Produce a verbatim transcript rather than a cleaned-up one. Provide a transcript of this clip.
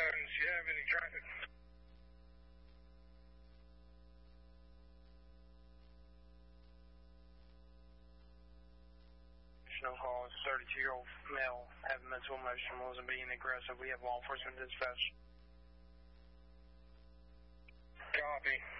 guns. You have any traffic? No calls. thirty-two-year-old male having mental emotion wasn't being aggressive. We have law enforcement dispatch. Copy.